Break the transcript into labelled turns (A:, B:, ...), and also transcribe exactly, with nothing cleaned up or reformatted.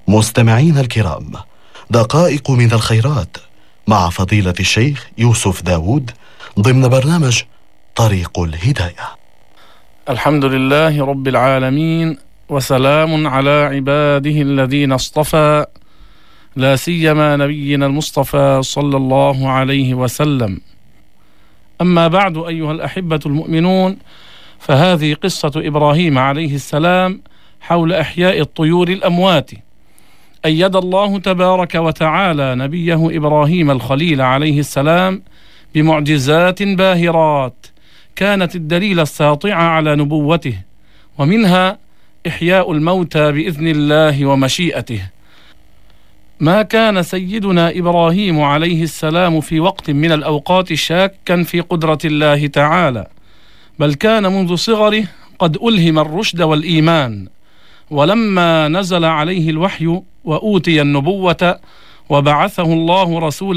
A: مستمعين الكرام، دقائق من الخيرات مع فضيلة الشيخ يوسف داود ضمن برنامج طريق الهداية.
B: الحمد لله رب العالمين، وسلام على عباده الذين اصطفى، لا سيما نبينا المصطفى صلى الله عليه وسلم. أما بعد، أيها الأحبة المؤمنون، فهذه قصة إبراهيم عليه السلام حول إحياء الطيور الأموات. أيد الله تبارك وتعالى نبيه إبراهيم الخليل عليه السلام بمعجزات باهرات كانت الدليل الساطع على نبوته، ومنها إحياء الموتى بإذن الله ومشيئته. ما كان سيدنا إبراهيم عليه السلام في وقت من الأوقات شاكا في قدرة الله تعالى، بل كان منذ صغره قد ألهم الرشد والإيمان. ولما نزل عليه الوحي وأوتي النبوة وبعثه الله رسولا